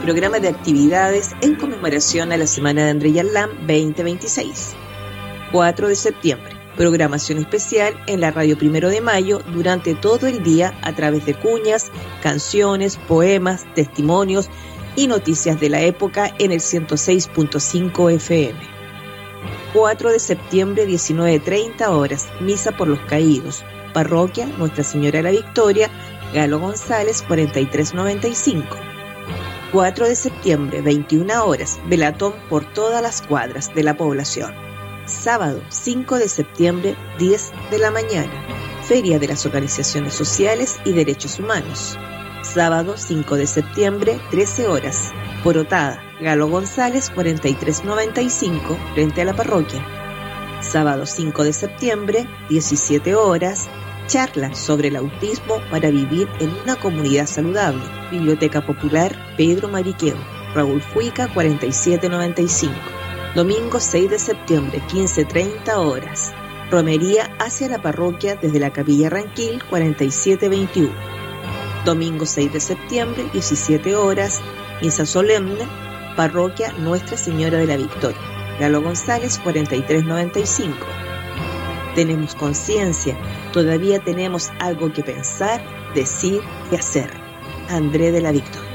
programa de actividades en conmemoración a la Semana de André Yarlán 2026. 4 de septiembre, programación especial en la Radio 1 de Mayo durante todo el día a través de cuñas, canciones, poemas, testimonios y noticias de la época en el 106.5 FM. 4 de septiembre, 19:30 horas, misa por los caídos, parroquia Nuestra Señora de la Victoria, Galo González 4395. 4 de septiembre, 21 horas, velatón por todas las cuadras de la población. Sábado 5 de septiembre, 10 de la mañana, Feria de las Organizaciones Sociales y Derechos Humanos. Sábado 5 de septiembre, 13 horas, Porotada, Galo González 4395, frente a la parroquia. Sábado 5 de septiembre, 17 horas, charla sobre el autismo para vivir en una comunidad saludable. Biblioteca Popular Pedro Mariqueo, Raúl Fuica 4795. Domingo 6 de septiembre, 15:30 horas. Romería hacia la parroquia desde la Capilla Ranquil 4721. Domingo 6 de septiembre, 17 horas. Misa solemne, parroquia Nuestra Señora de la Victoria, Galo González 4395. Tenemos conciencia, todavía tenemos algo que pensar, decir y hacer. André de la Victoria.